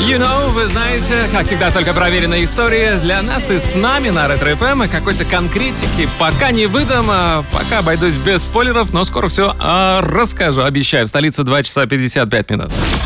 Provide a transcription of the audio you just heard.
You know, вы знаете, как всегда, только проверенная история для нас и с нами на Ретро ФМ. И какой-то конкретики пока не выдам, пока обойдусь без спойлеров, но скоро все расскажу, обещаю. В столице 2 часа 55 минут.